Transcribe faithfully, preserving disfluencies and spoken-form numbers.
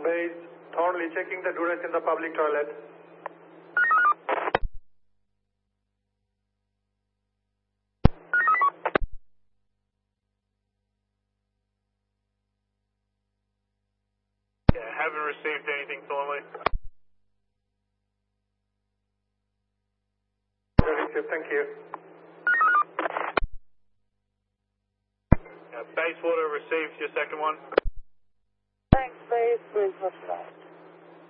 base. Thornley checking the duress in the public toilet. Yeah, haven't received anything, Thornley. Thank you. Yeah, Bayswater received your second one. Thanks, base. Please,